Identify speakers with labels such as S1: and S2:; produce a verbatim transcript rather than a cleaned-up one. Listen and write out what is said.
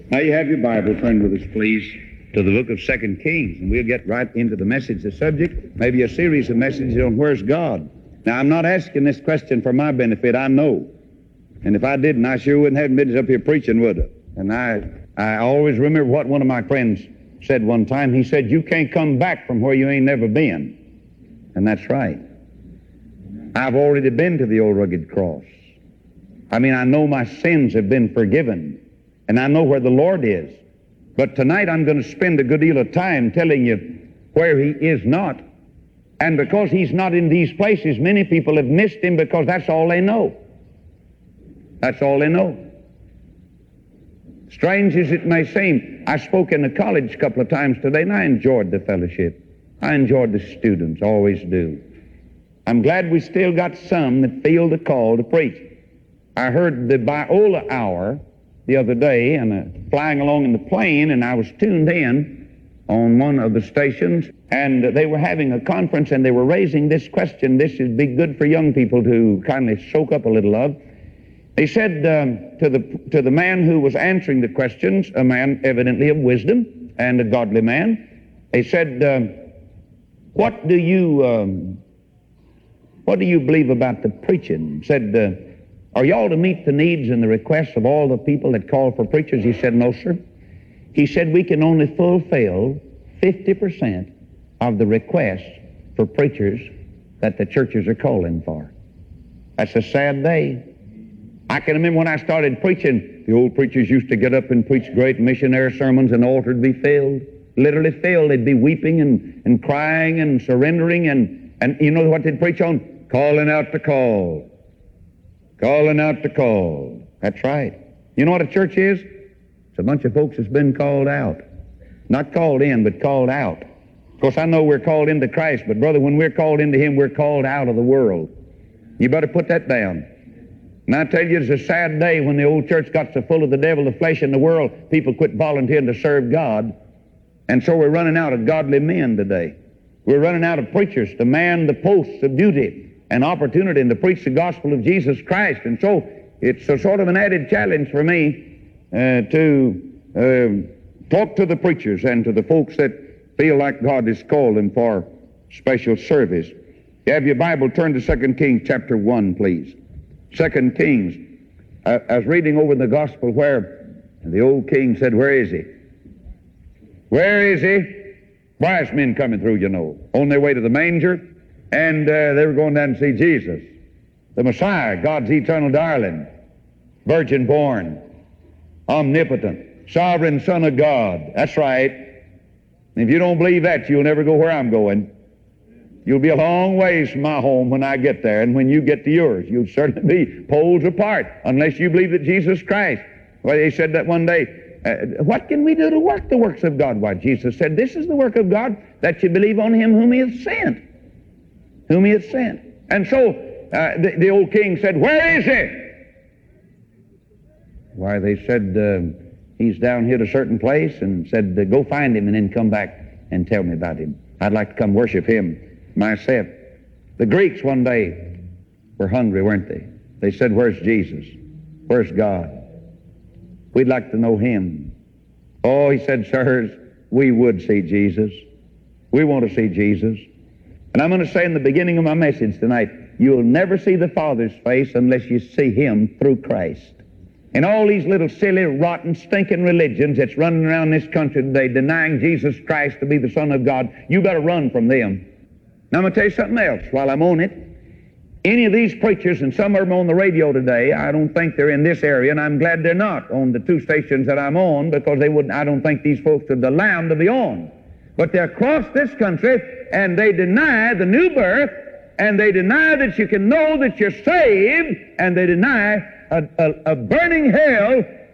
S1: Now you have your Bible. Turn with us, please, to the book of Second Kings, and we'll get right into the message, the subject, maybe a series of messages on where's God. Now, I'm not asking this question for my benefit. I know. And if I didn't, I sure wouldn't have been up here preaching, would I? And I, I always remember what one of my friends said one time. He said, you can't come back from where you ain't never been. And that's right. I've already been to the old rugged cross. I mean, I know my sins have been forgiven, and I know where the Lord is. But tonight I'm going to spend a good deal of time telling you where He is not. And because He's not in these places, many people have missed Him because that's all they know. That's all they know. Strange as it may seem, I spoke in the college a couple of times today, and I enjoyed the fellowship. I enjoyed the students, always do. I'm glad we still got some that feel the call to preach. I heard the Biola Hour the other day, and uh, flying along in the plane, and I was tuned in on one of the stations, and they were having a conference, and they were raising this question. This would be good for young people to kindly soak up a little of. They said um, to the to the man who was answering the questions, a man evidently of wisdom and a godly man, they said, um, what do you um, what do you believe about the preaching? Said, uh, are y'all to meet the needs and the requests of all the people that call for preachers? He said, no, sir. He said, we can only fulfill fifty percent of the requests for preachers that the churches are calling for. That's a sad day. I can remember when I started preaching, the old preachers used to get up and preach great missionary sermons, and the altar would be filled, literally filled. They'd be weeping and, and crying and surrendering, and, and you know what they'd preach on? Calling out the call. Calling out the call. That's right. You know what a church is? It's a bunch of folks that's been called out. Not called in, but called out. Of course, I know we're called into Christ, but brother, when we're called into Him, we're called out of the world. You better put that down. And I tell you, it's a sad day when the old church got so full of the devil, the flesh, and the world, people quit volunteering to serve God. And so we're running out of godly men today. We're running out of preachers to man the posts of duty and opportunity and to preach the gospel of Jesus Christ. And so it's a sort of an added challenge for me uh, to uh, talk to the preachers and to the folks that feel like God has called them for special service. You have your Bible, turn to Second Kings chapter one, please. Second Kings. I, I was reading over the gospel where the old king said, where is he? Where is he? Wise men coming through, you know, on their way to the manger, and uh, they were going down to see Jesus, the Messiah, God's eternal darling, virgin born, omnipotent, sovereign Son of God. That's right. And if you don't believe that, you'll never go where I'm going. You'll be a long ways from my home when I get there, and when you get to yours, you'll certainly be poles apart unless you believe that Jesus Christ. Well, they said that one day, uh, what can we do to work the works of God? Why, Jesus said, this is the work of God, that you believe on Him whom He hath sent. Whom He hath sent. And so uh, the, the old king said, where is He? Why, they said, uh, He's down here at a certain place, and said, uh, go find Him and then come back and tell me about Him. I'd like to come worship Him myself. The Greeks one day were hungry, weren't they? They said, where's Jesus? Where's God? We'd like to know Him. Oh, he said, sirs, we would see Jesus. We want to see Jesus. And I'm going to say in the beginning of my message tonight, you'll never see the Father's face unless you see Him through Christ. And all these little silly, rotten, stinking religions that's running around this country today denying Jesus Christ to be the Son of God, you better run from them. Now, I'm going to tell you something else while I'm on it. Any of these preachers, and some of them on the radio today, I don't think they're in this area, and I'm glad they're not on the two stations that I'm on, because they wouldn't, I don't think these folks would allow them to be on. But they're across this country, and they deny the new birth, and they deny that you can know that you're saved, and they deny a, a, a burning hell